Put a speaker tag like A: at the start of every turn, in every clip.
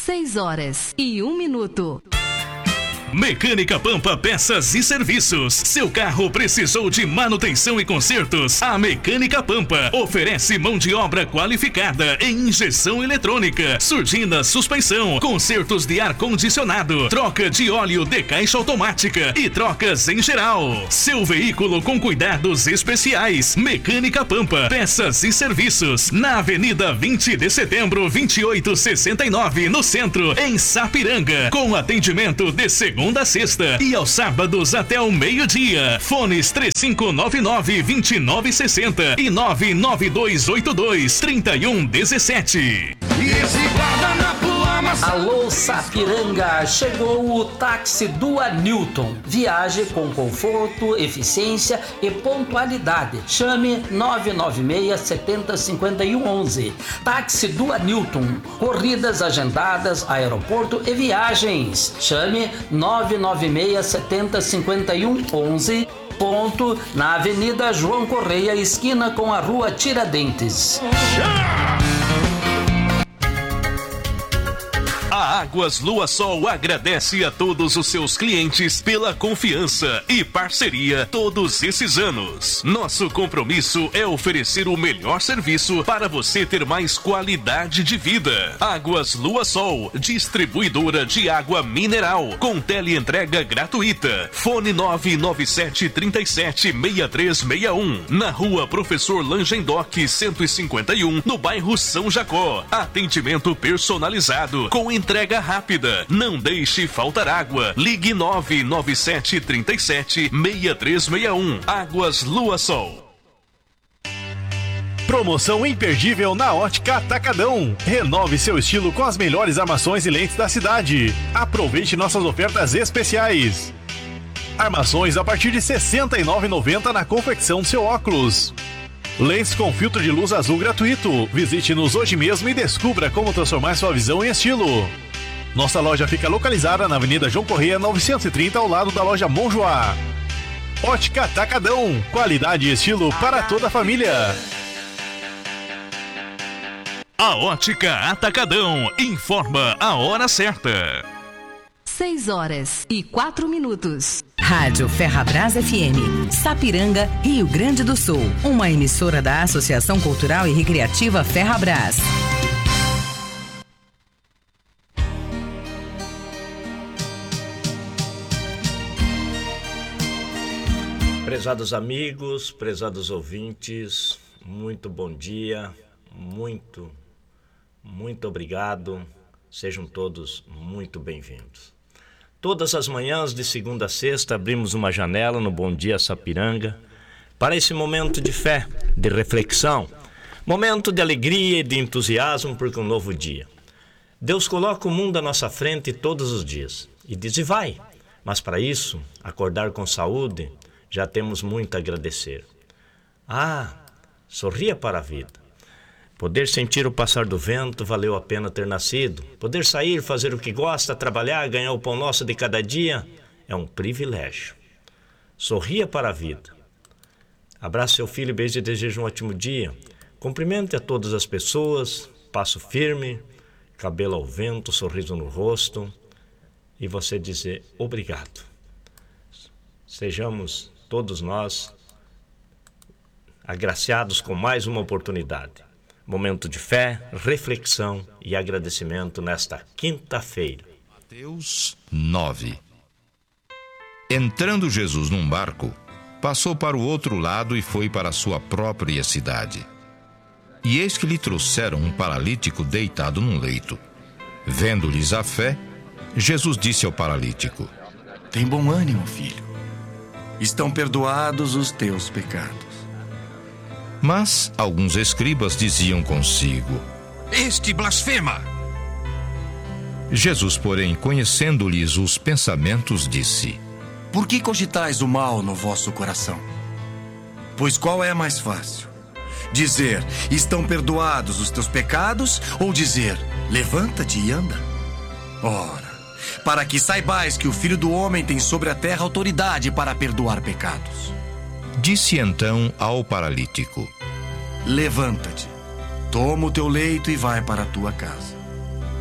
A: 6h01.
B: Mecânica Pampa Peças e Serviços. Seu carro precisou de manutenção e consertos? A Mecânica Pampa oferece mão de obra qualificada em injeção eletrônica, surdina, suspensão, consertos de ar-condicionado, troca de óleo de caixa automática e trocas em geral. Seu veículo com cuidados especiais. Mecânica Pampa Peças e Serviços. Na Avenida 20 de Setembro, 2869, no centro, em Sapiranga. Com atendimento de segunda a sexta e aos sábados até o meio-dia. Fones 3599-2960 e 99282-3117.
C: Alô Sapiranga, chegou o táxi Dua Newton. Viaje com conforto, eficiência e pontualidade. Chame 996-70-5111. Táxi Dua Newton. Corridas agendadas, aeroporto e viagens. Chame 996-70-5111. Ponto na Avenida João Correia, esquina com a Rua Tiradentes.
B: A Águas Lua Sol agradece a todos os seus clientes pela confiança e parceria todos esses anos. Nosso compromisso é oferecer o melhor serviço para você ter mais qualidade de vida. Águas Lua Sol, distribuidora de água mineral, com teleentrega gratuita. Fone 997376361, na Rua Professor Langendoc 151, no bairro São Jacó. Atendimento personalizado, com entrega rápida. Não deixe faltar água. Ligue 997376361. Águas Lua Sol.
D: Promoção imperdível na Ótica Atacadão. Renove seu estilo com as melhores armações e lentes da cidade. Aproveite nossas ofertas especiais. Armações a partir de R$ 69,90 na confecção do seu óculos. Lentes com filtro de luz azul gratuito. Visite-nos hoje mesmo e descubra como transformar sua visão em estilo. Nossa loja fica localizada na Avenida João Correia 930, ao lado da loja Monjoá. Ótica Atacadão. Qualidade e estilo para toda a família.
B: A Ótica Atacadão informa a hora certa.
A: 6h04.
E: Rádio Ferrabras FM, Sapiranga, Rio Grande do Sul. Uma emissora da Associação Cultural e Recreativa Ferrabras.
F: Prezados amigos, prezados ouvintes, muito bom dia, muito obrigado. Sejam todos muito bem-vindos. Todas as manhãs, de segunda a sexta, abrimos uma janela no Bom Dia Sapiranga para esse momento de fé, de reflexão, momento de alegria e de entusiasmo por um novo dia. Deus coloca o mundo à nossa frente todos os dias e diz: e vai. Mas para isso, acordar com saúde, já temos muito a agradecer. Sorria para a vida. Poder sentir o passar do vento, valeu a pena ter nascido. Poder sair, fazer o que gosta, trabalhar, ganhar o pão nosso de cada dia, é um privilégio. Sorria para a vida. Abrace seu filho, beije e deseje um ótimo dia. Cumprimente a todas as pessoas, passo firme, cabelo ao vento, sorriso no rosto, e você dizer obrigado. Sejamos todos nós agraciados com mais uma oportunidade. Momento de fé, reflexão e agradecimento nesta quinta-feira.
G: Mateus 9. Entrando Jesus num barco, passou para o outro lado e foi para a sua própria cidade. E eis que lhe trouxeram um paralítico deitado num leito. Vendo-lhes a fé, Jesus disse ao paralítico:
H: tem bom ânimo, filho. Estão perdoados os teus pecados.
G: Mas alguns escribas diziam consigo:
I: este blasfema.
G: Jesus, porém, conhecendo-lhes os pensamentos, disse:
H: por que cogitais o mal no vosso coração? Pois qual é mais fácil? Dizer: estão perdoados os teus pecados, ou dizer: levanta-te e anda? Ora, para que saibais que o Filho do Homem tem sobre a terra autoridade para perdoar pecados.
G: Disse então ao paralítico:
H: levanta-te, toma o teu leito e vai para a tua casa.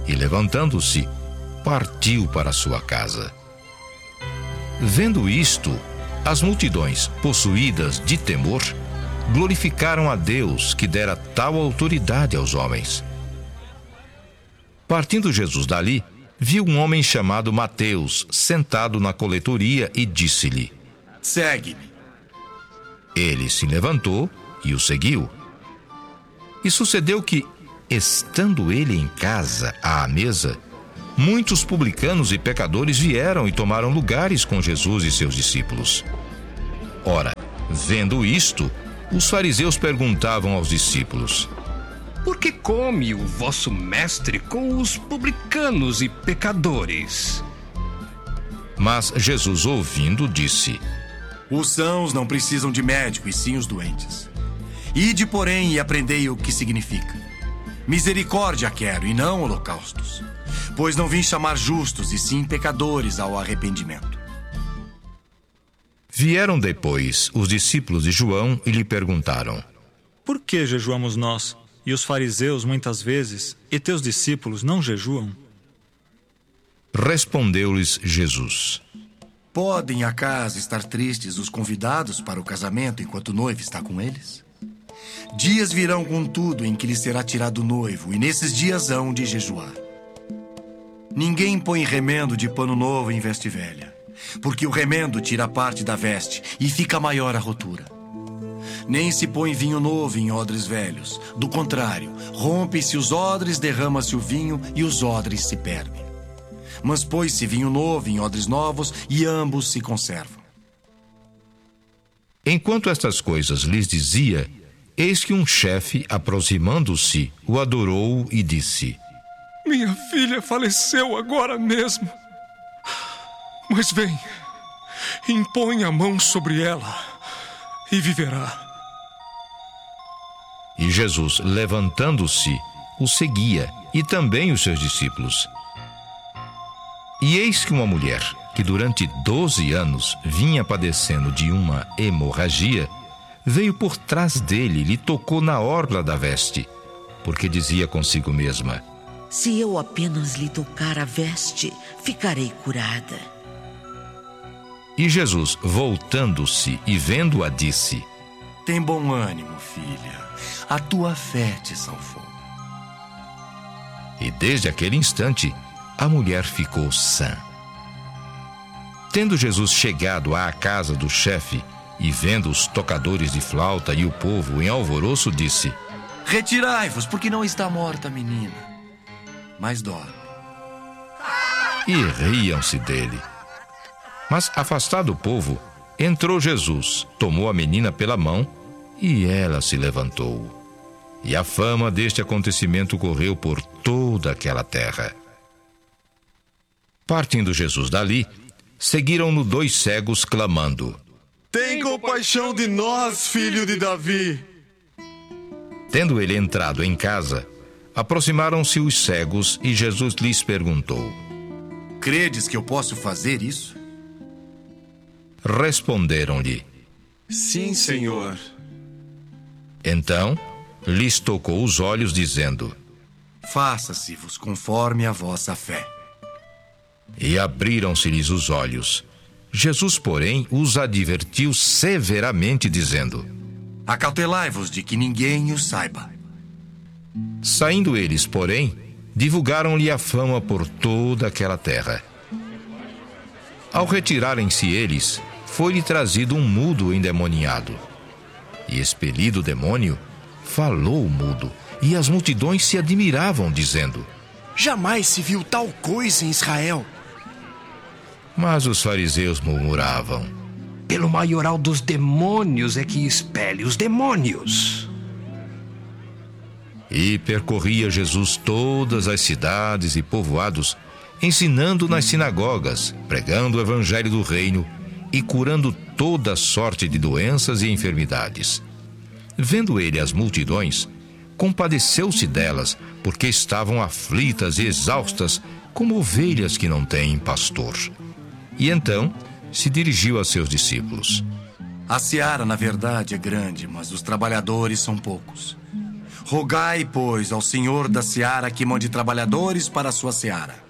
G: e, levantando-se, partiu para sua casa. Vendo isto, as multidões, possuídas de temor, glorificaram a Deus que dera tal autoridade aos homens. Partindo Jesus dali, viu um homem chamado Mateus sentado na coletoria e disse-lhe:
H: Segue-me.
G: Ele se levantou e o seguiu. E sucedeu que, estando ele em casa, à mesa, muitos publicanos e pecadores vieram e tomaram lugares com Jesus e seus discípulos. Ora, vendo isto, os fariseus perguntavam aos discípulos:
I: Por que come o vosso mestre com os publicanos e pecadores?
G: Mas Jesus, ouvindo, disse:
H: Os sãos não precisam de médico, e sim os doentes. Ide, porém, e aprendei o que significa. Misericórdia quero, e não holocaustos. Pois não vim chamar justos, e sim pecadores ao arrependimento.
G: Vieram depois os discípulos de João e lhe perguntaram:
J: Por que jejuamos nós, e os fariseus muitas vezes, e teus discípulos não jejuam?
G: Respondeu-lhes Jesus:
H: Podem, acaso, estar tristes os convidados para o casamento enquanto o noivo está com eles? Dias virão, contudo, em que lhes será tirado o noivo, e nesses dias hão de jejuar. Ninguém põe remendo de pano novo em veste velha, porque o remendo tira parte da veste e fica maior a rotura. Nem se põe vinho novo em odres velhos. Do contrário, rompe-se os odres, derrama-se o vinho e os odres se perdem. Mas põe-se vinho novo em odres novos e ambos se conservam.
G: Enquanto estas coisas lhes dizia, eis que um chefe, aproximando-se, o adorou e disse:
I: Minha filha faleceu agora mesmo. Mas vem, impõe a mão sobre ela e viverá.
G: E Jesus, levantando-se, o seguia, e também os seus discípulos. E eis que uma mulher, que durante 12 anos vinha padecendo de uma hemorragia, veio por trás dele e lhe tocou na orla da veste, porque dizia consigo mesma:
K: Se eu apenas lhe tocar a veste, ficarei curada.
G: E Jesus, voltando-se e vendo-a, disse:
H: Tem bom ânimo, filha. A tua fé te salvou.
G: E desde aquele instante, a mulher ficou sã. Tendo Jesus chegado à casa do chefe e vendo os tocadores de flauta e o povo em alvoroço, disse:
H: Retirai-vos, porque não está morta a menina, mas dorme.
G: E riam-se dele. Mas, afastado o povo, entrou Jesus, tomou a menina pela mão e ela se levantou. E a fama deste acontecimento correu por toda aquela terra. Partindo Jesus dali, seguiram-no 2 cegos, clamando:
L: Tem compaixão de nós, filho de Davi.
G: Tendo ele entrado em casa, aproximaram-se os cegos e Jesus lhes perguntou:
H: Credes que eu posso fazer isso?
G: Responderam-lhe:
L: Sim, Senhor.
G: Então lhes tocou os olhos, dizendo:
H: Faça-se-vos conforme a vossa fé.
G: E abriram-se-lhes os olhos. Jesus, porém, os advertiu severamente, dizendo:
H: Acautelai-vos de que ninguém o saiba.
G: Saindo eles, porém, divulgaram-lhe a fama por toda aquela terra. Ao retirarem-se eles, foi-lhe trazido um mudo endemoniado. E expelido o demônio, falou o mudo, e as multidões se admiravam, dizendo:
L: Jamais se viu tal coisa em Israel.
G: Mas os fariseus murmuravam:
I: Pelo maioral dos demônios é que expele os demônios.
G: E percorria Jesus todas as cidades e povoados, ensinando nas sinagogas, pregando o evangelho do reino e curando toda sorte de doenças e enfermidades. Vendo ele as multidões, compadeceu-se delas, porque estavam aflitas e exaustas, como ovelhas que não têm pastor. E então se dirigiu a seus discípulos:
H: A seara, na verdade, é grande, mas os trabalhadores são poucos. Rogai, pois, ao Senhor da seara que mande trabalhadores para a sua seara.